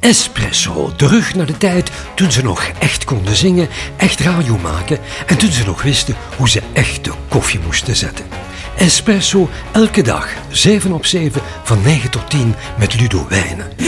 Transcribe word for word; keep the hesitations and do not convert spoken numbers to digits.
Espresso, terug naar de tijd toen ze nog echt konden zingen, echt radio maken en toen ze nog wisten hoe ze echt de koffie moesten zetten. Espresso, elke dag, zeven op zeven, van negen tot tien met Ludo Wijnen.